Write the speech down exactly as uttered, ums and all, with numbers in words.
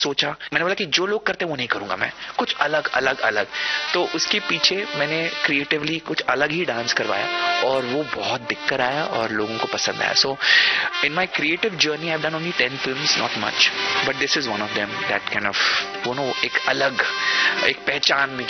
सोचा, मैंने बोला कि जो लोग करते हैं वो नहीं करूंगा मैं, कुछ अलग अलग अलग। तो उसके पीछे मैंने क्रिएटिवली कुछ अलग ही डांस करवाया और वो बहुत बिककर आया और लोगों को पसंद आया। सो in my creative journey I have done only ten films, not much, but this is one of them that kind of, वो नो, एक अलग, एक पहचान मुझे